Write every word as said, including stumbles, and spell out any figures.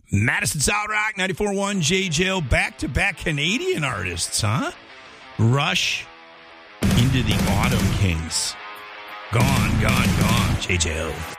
Madison Solid Rock, ninety-four point one J J O. Back-to-back Canadian artists, huh? Rush into the Autumn Kings. Gone, gone, gone, J J O.